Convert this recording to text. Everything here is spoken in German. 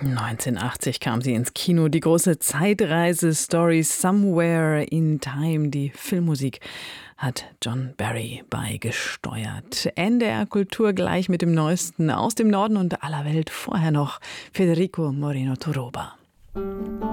1980 kam sie ins Kino. Die große Zeitreise-Story Somewhere in Time. Die Filmmusik hat John Barry beigesteuert. NDR Kultur gleich mit dem Neuesten aus dem Norden und aller Welt. Vorher noch Federico Moreno Toroba.